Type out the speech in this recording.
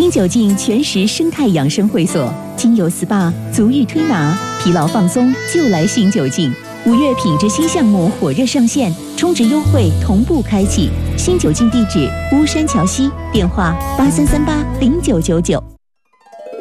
新酒劲全食生态养生会所，精油 SPA、足浴推拿，疲劳放松就来新酒劲。5月品质新项目火热上线，充值优惠同步开启。新酒劲地址：巫山桥西，电话83380999。